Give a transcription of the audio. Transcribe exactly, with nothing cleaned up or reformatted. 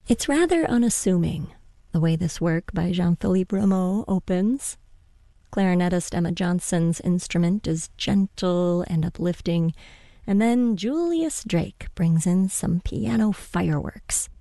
It's rather unassuming, the way this work by Jean-Philippe Rameau opens. Clarinetist Emma Johnson's instrument is gentle and uplifting, and then Julius Drake brings in some piano fireworks.